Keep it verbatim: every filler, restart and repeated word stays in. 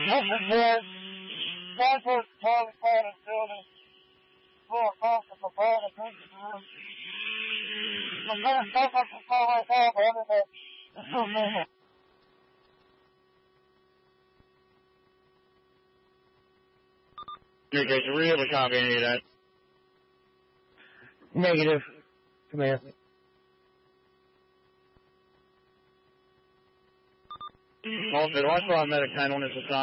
Communication, were you able to copy any of that? Negative. Command. Also, watch for our medic ten on this assignment.